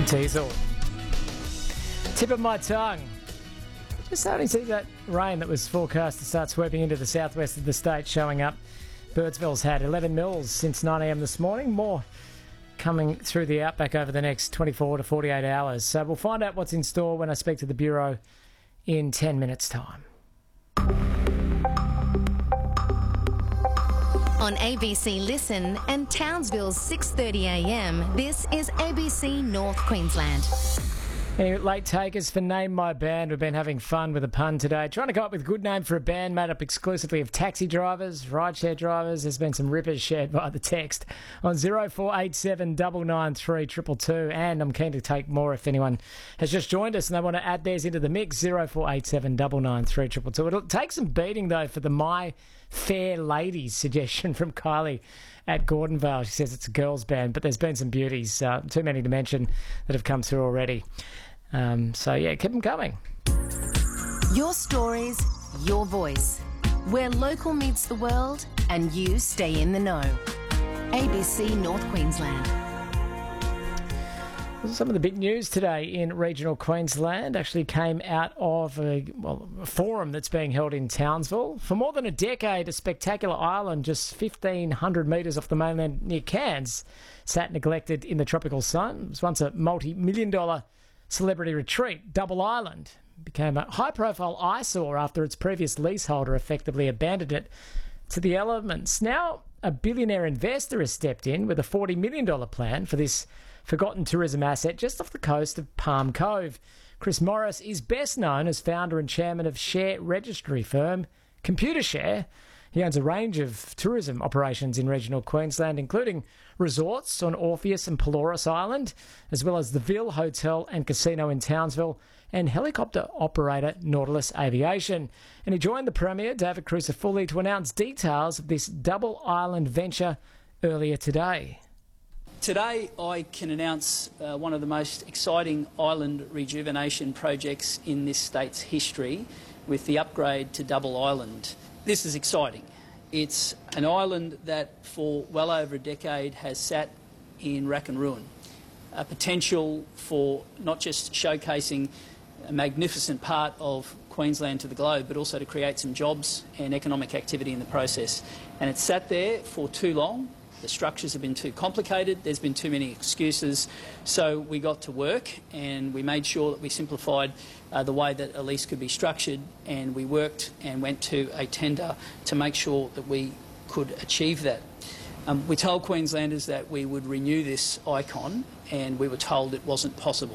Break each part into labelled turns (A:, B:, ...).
A: Diesel. Tip of my tongue. Just starting to see that rain that was forecast to start sweeping into the southwest of the state showing up. Birdsville's had 11 mils since 9 a.m. this morning. More coming through the outback over the next 24 to 48 hours. So we'll find out what's in store when I speak to the Bureau in 10 minutes' time.
B: On ABC Listen and Townsville's 6:30am, this is ABC North Queensland.
A: Any late takers for Name My Band? We've been having fun with a pun today, trying to come up with a good name for a band made up exclusively of taxi drivers, rideshare drivers. There's been some rippers shared via the text on 0487 993 222, and I'm keen to take more if anyone has just joined us and they want to add theirs into the mix. 0487 993 222. It'll take some beating though for the My Fair Ladies suggestion from Kylie at Gordonvale. She says it's a girls' band, but there's been some beauties, too many to mention, that have come through already. So, yeah, keep them coming.
B: Your stories, your voice. Where local meets the world and you stay in the know. ABC North Queensland.
A: Some of the big news today in regional Queensland actually came out of a forum that's being held in Townsville. For more than a decade, a spectacular island just 1,500 metres off the mainland near Cairns sat neglected in the tropical sun. It was once a multi-million-dollar celebrity retreat. Double Island became a high-profile eyesore after its previous leaseholder effectively abandoned it to the elements. Now, a billionaire investor has stepped in with a $40 million plan for this forgotten tourism asset just off the coast of Palm Cove. Chris Morris is best known as founder and chairman of share registry firm Computershare. He owns a range of tourism operations in regional Queensland, including resorts on Orpheus and Pelorus Island, as well as the Ville Hotel and Casino in Townsville, and helicopter operator Nautilus Aviation. And he joined the Premier, David Crucifulli, to announce details of this double island venture earlier today.
C: Today I can announce one of the most exciting island rejuvenation projects in this state's history with the upgrade to Double Island. This is exciting. It's an island that for well over a decade has sat in rack and ruin. A potential for not just showcasing a magnificent part of Queensland to the globe, but also to create some jobs and economic activity in the process. And it's sat there for too long. The structures have been too complicated, there's been too many excuses, so we got to work and we made sure that we simplified the way that a lease could be structured, and we worked and went to a tender to make sure that we could achieve that. We told Queenslanders that we would renew this icon, and we were told it wasn't possible.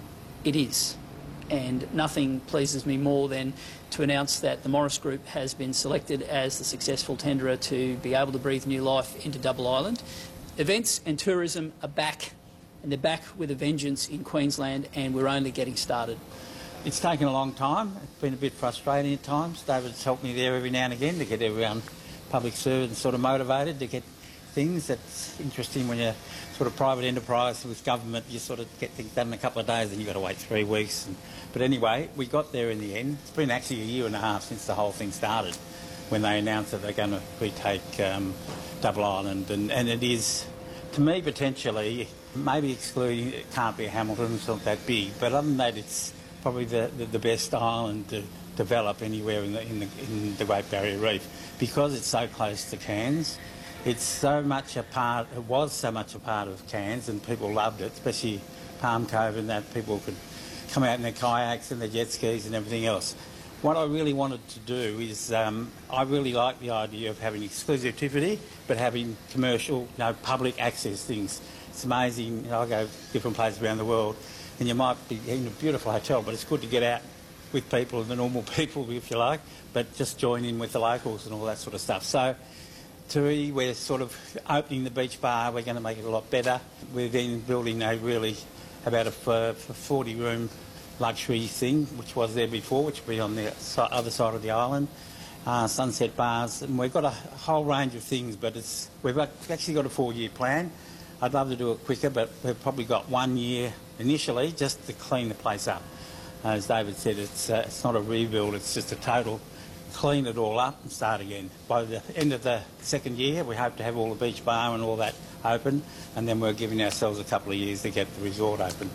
C: It is. And nothing pleases me more than to announce that the Morris Group has been selected as the successful tenderer to be able to breathe new life into Double Island. Events and tourism are back, and they're back with a vengeance in Queensland, and we're only getting started.
D: It's taken a long time. It's been a bit frustrating at times. David's helped me there every now and again to get everyone, public servants, sort of motivated to get things. That's interesting when you're sort of private enterprise with government, you sort of get things done in a couple of days and you've got to wait 3 weeks. But anyway, we got there in the end. It's been actually a year and a half since the whole thing started, when they announced that they're going to retake Double Island. And it is, to me, potentially, maybe excluding, it can't be Hamilton, it's not that big, but other than that, it's probably the best island to develop anywhere in the Great Barrier Reef, because it's so close to Cairns. It's so much a part, it was so much a part of Cairns, and people loved it, especially Palm Cove, and that people could come out in their kayaks and their jet skis and everything else. What I really wanted to do is, I really like the idea of having exclusivity, but having commercial, public access things. It's amazing. I go different places around the world, and you might be in a beautiful hotel, but it's good to get out with people, the normal people, if you like, but just join in with the locals and all that sort of stuff. So, we're sort of opening the beach bar. We're going to make it a lot better. We're then building about a 40-room luxury thing, which was there before, which will be on the other side of the island. Sunset bars, and we've got a whole range of things, but we've actually got a 4-year plan. I'd love to do it quicker, but we've probably got 1 year initially just to clean the place up. As David said, it's not a rebuild, it's just a total clean it all up and start again. By the end of the second year, we hope to have all the beach bar and all that open, and then we're giving ourselves a couple of years to get the resort open.